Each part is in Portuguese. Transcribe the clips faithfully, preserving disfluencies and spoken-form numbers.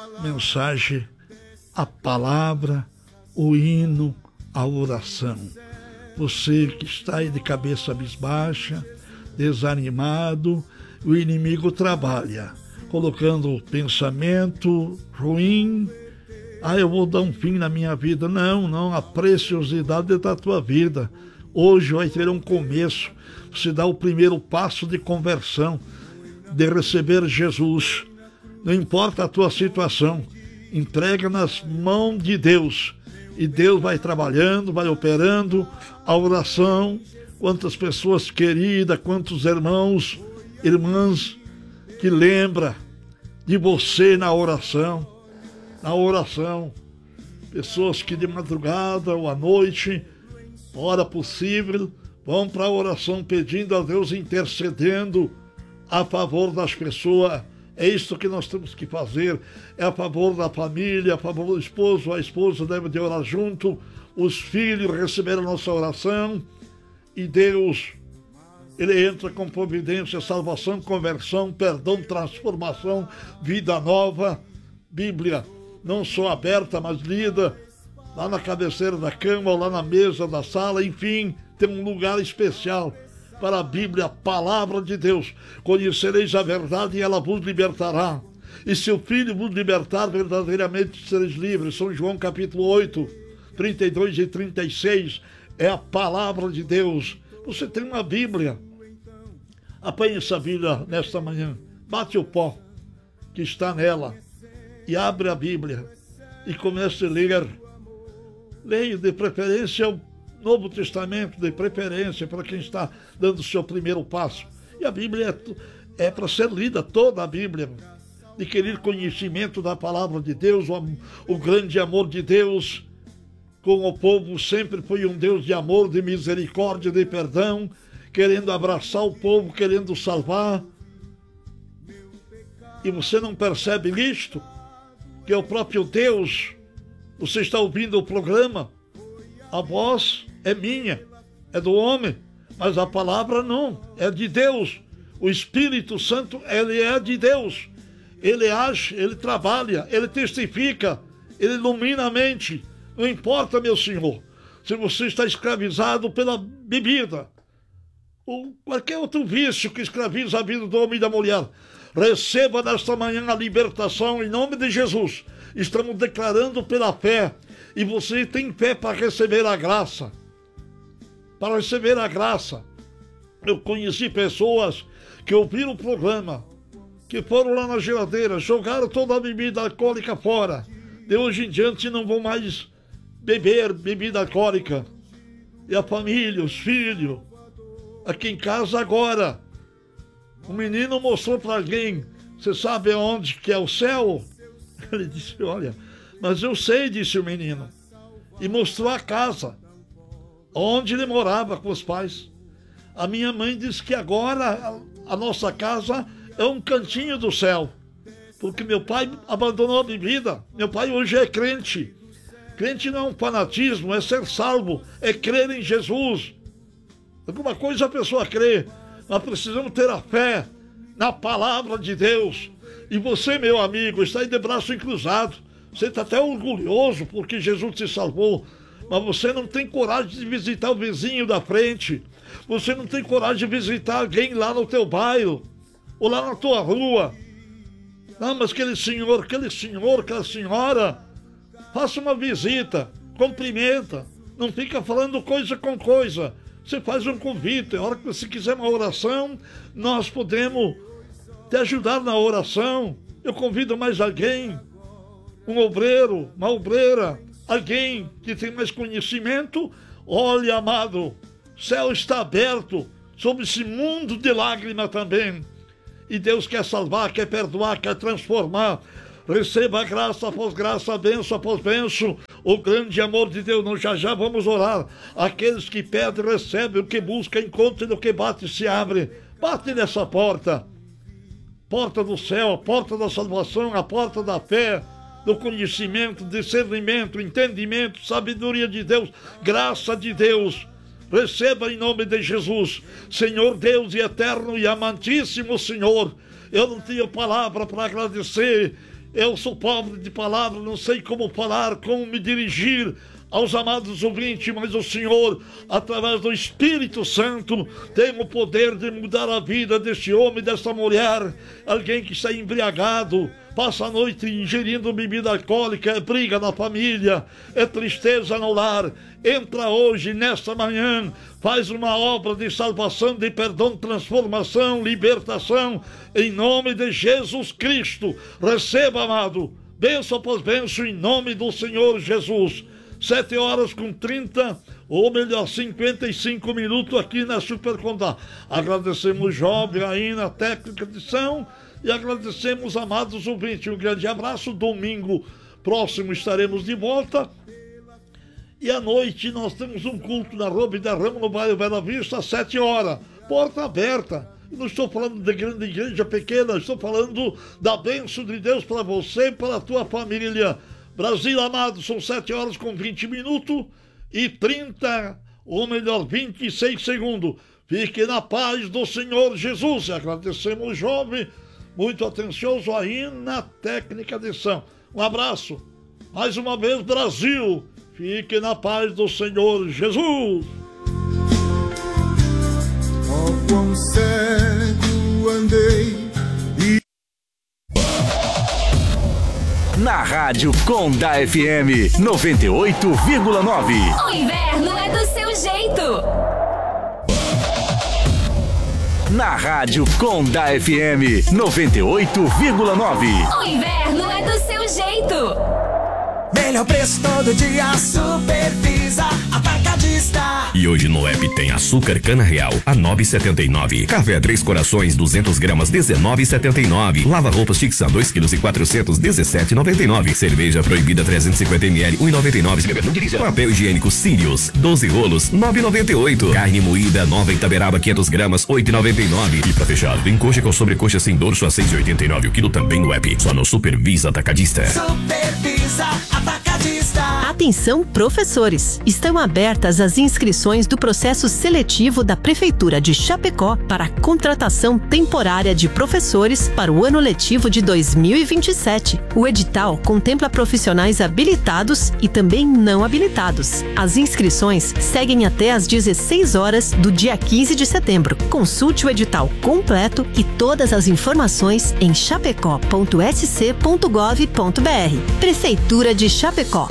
mensagem, a palavra, o hino, a oração. Você que está aí de cabeça abisbaixa, desanimado, o inimigo trabalha, colocando pensamento ruim. Ah, eu vou dar um fim na minha vida. Não, não, a preciosidade da tua vida. Hoje vai ter um começo. Você dá o primeiro passo de conversão, de receber Jesus. Não importa a tua situação, entrega nas mãos de Deus. E Deus vai trabalhando, vai operando a oração. Quantas pessoas queridas, quantos irmãos, irmãs que lembra de você na oração. Na oração. Pessoas que de madrugada ou à noite, hora possível, vão para a oração pedindo a Deus, intercedendo a favor das pessoas. É isso que nós temos que fazer, é a favor da família, a favor do esposo, a esposa deve de orar junto, os filhos receberam a nossa oração, e Deus, Ele entra com providência, salvação, conversão, perdão, transformação, vida nova. Bíblia não só aberta, mas lida, lá na cabeceira da cama, ou lá na mesa da sala, enfim, tem um lugar especial para a Bíblia, a palavra de Deus. Conhecereis a verdade e ela vos libertará. E se o Filho vos libertar, verdadeiramente sereis livres. São João capítulo oito, trinta e dois e trinta e seis. É a palavra de Deus. Você tem uma Bíblia. Apanhe essa Bíblia nesta manhã. Bate o pó que está nela. E abre a Bíblia. E comece a ler. Leia de preferência o Novo Testamento, de preferência, para quem está dando o seu primeiro passo. E a Bíblia é, é para ser lida, toda a Bíblia. Adquirir conhecimento da palavra de Deus, o, o grande amor de Deus com o povo. Sempre foi um Deus de amor, de misericórdia, de perdão, querendo abraçar o povo, querendo salvar. E você não percebe isto? Que é o próprio Deus. Você está ouvindo o programa, a voz é minha, é do homem, mas a palavra não, é de Deus. O Espírito Santo, ele é de Deus. Ele age, ele trabalha, ele testifica, ele ilumina a mente. Não importa, meu Senhor, se você está escravizado pela bebida, ou qualquer outro vício que escraviza a vida do homem e da mulher, receba nesta manhã a libertação em nome de Jesus. Estamos declarando pela fé, e você tem fé para receber a graça. Para receber a graça. Eu conheci pessoas que ouviram o programa, que foram lá na geladeira, jogaram toda a bebida alcoólica fora. De hoje em diante não vão mais beber bebida alcoólica. E a família, os filhos, aqui em casa agora, o menino mostrou para alguém, você sabe onde que é o céu? Ele disse, olha, mas eu sei, disse o menino. E mostrou a casa, onde ele morava com os pais. A minha mãe disse que agora a, a nossa casa é um cantinho do céu. Porque meu pai abandonou a bebida. Meu pai hoje é crente. Crente não é um fanatismo, é ser salvo, é crer em Jesus. Alguma coisa a pessoa crê. Nós precisamos ter a fé na palavra de Deus. E você, meu amigo, está aí de braço cruzado. Você está até orgulhoso porque Jesus te salvou. Mas você não tem coragem de visitar o vizinho da frente. Você não tem coragem de visitar alguém lá no teu bairro. Ou lá na tua rua. Ah, mas aquele senhor, aquele senhor, aquela senhora. Faça uma visita. Cumprimenta. Não fica falando coisa com coisa. Você faz um convite. A hora que você quiser uma oração, nós podemos te ajudar na oração. Eu convido mais alguém, um obreiro, uma obreira, alguém que tem mais conhecimento. Olha, amado, o céu está aberto sobre esse mundo de lágrimas também. E Deus quer salvar, quer perdoar, quer transformar. Receba graça após graça, benção após benção. O grande amor de Deus. Nós já já vamos orar. Aqueles que pedem, recebem. O que busca, encontra. E o que bate, se abre. Bate nessa porta. Porta do céu, a porta da salvação, a porta da fé, do conhecimento, discernimento, entendimento, sabedoria de Deus, graça de Deus. Receba em nome de Jesus. Senhor Deus e eterno e amantíssimo Senhor, eu não tinha palavra para agradecer Eu sou pobre de palavra, não sei como falar, como me dirigir aos amados ouvintes, mas o Senhor, através do Espírito Santo, tem o poder de mudar a vida deste homem, desta mulher. Alguém que está embriagado, passa a noite ingerindo bebida alcoólica, é briga na família, é tristeza no lar. Entra hoje, nesta manhã, faz uma obra de salvação, de perdão, transformação, libertação, em nome de Jesus Cristo. Receba, amado, bênção após bênção, em nome do Senhor Jesus. Sete horas com trinta, ou melhor, cinquenta e cinco minutos aqui na Supercontar. Agradecemos Job aí na técnica de som e agradecemos, amados ouvintes. Um grande abraço. Domingo próximo estaremos de volta. E à noite nós temos um culto na Rua da Rama, no bairro Bela Vista, às sete horas. Porta aberta. Não estou falando de grande igreja pequena, estou falando da bênção de Deus para você e para a tua família. Brasil amado, são sete horas com vinte minutos e trinta, ou melhor, vinte e seis segundos. Fique na paz do Senhor Jesus. Agradecemos o jovem, muito atencioso aí na técnica de som. Um abraço. Mais uma vez, Brasil. Fique na paz do Senhor Jesus. Oh, quão cego andei. Na Rádio Conda F M noventa e oito vírgula nove. O inverno é do seu jeito. Na Rádio Conda F M noventa e oito vírgula nove. O inverno é do seu jeito. Melhor preço todo dia, Supervisa Atacadista. E hoje no app tem açúcar cana real a nove e setenta e nove. Café Três Corações duzentas gramas dezenove e setenta e nove. Lava roupas Tixan dois quilos e quatrocentos dezessete e noventa e nove. Cerveja proibida trezentos e cinquenta mililitros um e noventa e nove. Papel higiênico Sirius doze rolos nove e noventa e oito. Carne moída Nova Itaberaba quinhentas gramas oito e noventa e nove. E pra fechar, tem coxa com sobrecoxa sem dorso a seis e oitenta e nove o quilo também no app. Só no Supervisa Atacadista. Supervisa Atacadista. Atenção, professores! Estão abertas as inscrições do processo seletivo da Prefeitura de Chapecó para a contratação temporária de professores para o ano letivo de dois mil e vinte e sete. O edital contempla profissionais habilitados e também não habilitados. As inscrições seguem até às dezesseis horas do dia quinze de setembro. Consulte o edital completo e todas as informações em chapecó ponto s c ponto gov ponto b r. Prefeitura de Chapecó.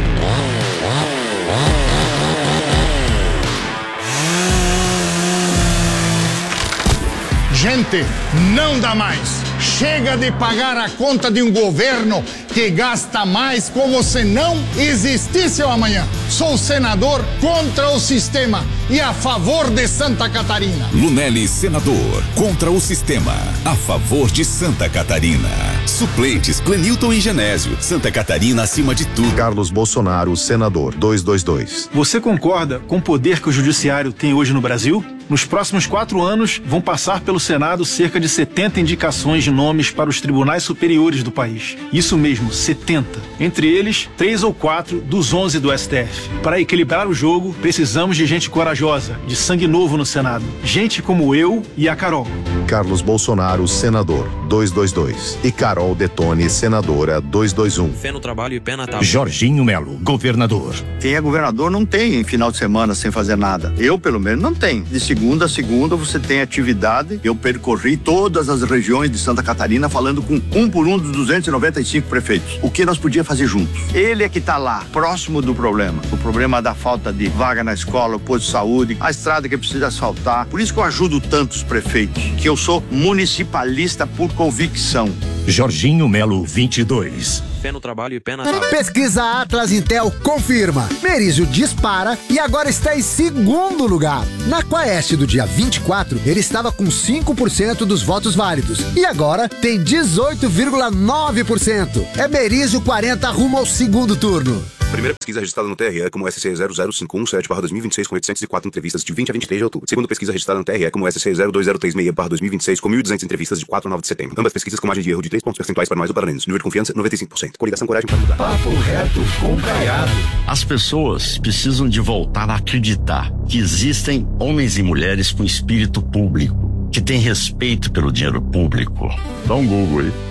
Gente, não dá mais. Chega de pagar a conta de um governo que gasta mais como se não existisse o amanhã. Sou senador contra o sistema e a favor de Santa Catarina. Lunelli, senador, contra o sistema, a favor de Santa Catarina. Suplentes, Clenilton e Genésio. Santa Catarina acima de tudo. Carlos Bolsonaro, senador, duzentos e vinte e dois. Você concorda com o poder que o judiciário tem hoje no Brasil? Nos próximos quatro anos, vão passar pelo Senado cerca de setenta indicações de nomes para os tribunais superiores do país. Isso mesmo, setenta. Entre eles, três ou quatro dos onze do S T F. Para equilibrar o jogo, precisamos de gente corajosa, de sangue novo no Senado. Gente como eu e a Carol. Carlos Bolsonaro, senador, duzentos e vinte e dois. E Carol Detone, senadora, duzentos e vinte e um. Fé no trabalho e pé na tábua. Jorginho Melo, governador. Quem é governador não tem final de semana sem fazer nada. Eu, pelo menos, não tenho. De segunda a segunda você tem atividade. Eu percorri todas as regiões de Santa Catarina falando com um por um dos duzentos e noventa e cinco prefeitos. O que nós podíamos fazer juntos? Ele é que está lá, próximo do problema. O problema da falta de vaga na escola, o posto de saúde, a estrada que precisa asfaltar. Por isso que eu ajudo tantos prefeitos, que eu sou municipalista por convicção. Jorginho Melo, vinte e dois. Fé no trabalho e pé na tábua. Pesquisa Atlas Intel confirma. Merizio dispara e agora está em segundo lugar. Na Quaest do dia vinte e quatro, ele estava com cinco por cento dos votos válidos. E agora tem dezoito vírgula nove por cento. É Merizio quarenta rumo ao segundo turno. Primeira pesquisa registrada no T R E como S C zero zero cinco um sete barra dois mil e vinte e seis com oitocentos e quatro entrevistas de vinte a vinte e três de outubro. Segunda pesquisa registrada no T R E como S C zero dois zero três seis barra dois mil e vinte e seis com mil e duzentas entrevistas de quatro a nove de setembro. Ambas pesquisas com margem de erro de três pontos percentuais para mais ou para menos. Nível de confiança noventa e cinco por cento. Coligação Coragem para mudar. Papo reto com Caiado. As pessoas precisam de voltar a acreditar que existem homens e mulheres com espírito público, que têm respeito pelo dinheiro público. Dá um Google aí.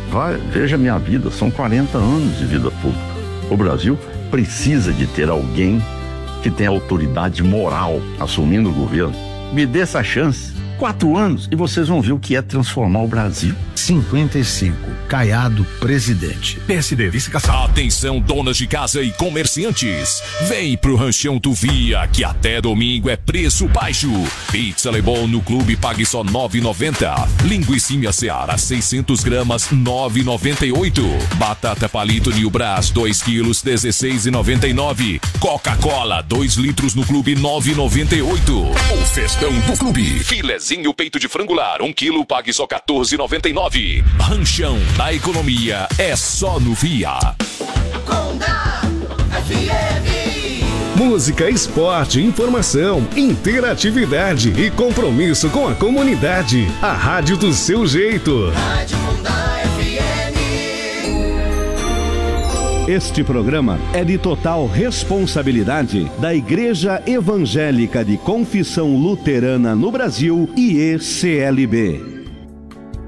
Vai, veja a minha vida, são quarenta anos de vida pública. O Brasil precisa de ter alguém que tenha autoridade moral assumindo o governo. Me dê essa chance. Quatro anos e vocês vão ver o que é transformar o Brasil. cinquenta e cinco, Caiado, presidente. P S D, vice-caçado. Atenção, donas de casa e comerciantes. Vem pro Ranchão Tuvia, que até domingo é preço baixo. Pizza Lebon no clube pague só nove reais e noventa centavos. Linguicinha Seara, seiscentos gramas, nove reais e noventa e oito centavos. Batata Palito New Brás, dois quilos, dezesseis reais e noventa e nove centavos. Coca-Cola, dois litros no clube, nove reais e noventa e oito centavos. O festão do clube. Filezinho peito de frangular, um quilo, pague só quatorze reais e noventa e nove centavos. Ranchão da economia é só no Via. Conda F M. Música, esporte, informação, interatividade e compromisso com a comunidade. A rádio do seu jeito. Rádio Conda F M. Este programa é de total responsabilidade da Igreja Evangélica de Confissão Luterana no Brasil, I E C L B.